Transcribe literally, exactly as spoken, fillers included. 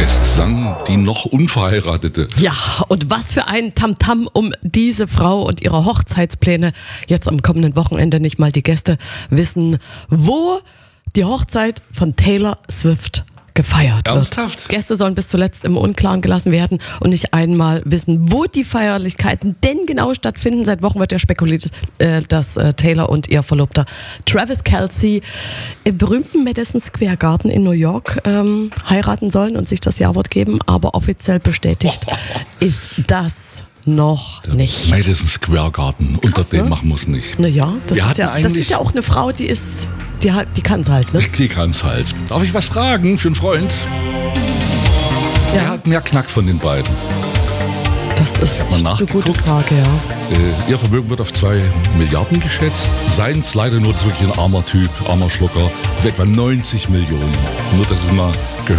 sang die noch Unverheiratete. Ja, und was für ein Tamtam um diese Frau und ihre Hochzeitspläne. Jetzt am kommenden Wochenende nicht mal die Gäste wissen, wo die Hochzeit von Taylor Swift gefeiert wird. Ernsthaft? Gäste sollen bis zuletzt im Unklaren gelassen werden und nicht einmal wissen, wo die Feierlichkeiten denn genau stattfinden. Seit Wochen wird ja spekuliert, äh, dass äh, Taylor und ihr Verlobter Travis Kelce im berühmten Madison Square Garden in New York ähm, heiraten sollen und sich das Ja-Wort geben, aber offiziell bestätigt ist das noch Der nicht. Madison Square Garden, Krass, unter dem ne? machen wir es nicht. Naja, das, Wir ist hatten ja, das eigentlich- ist ja auch eine Frau, die ist, die, hat, die kann es halt, ne? Die kann's halt. Darf ich was fragen für einen Freund? Wer hat mehr Knack von den beiden? Das ist mal eine nachgeguckt. gute Frage, ja. Äh, ihr Vermögen wird auf zwei Milliarden geschätzt. Seins leider nur, das ist wirklich ein armer Typ, armer Schlucker, auf etwa neunzig Millionen. Nur, dass es mal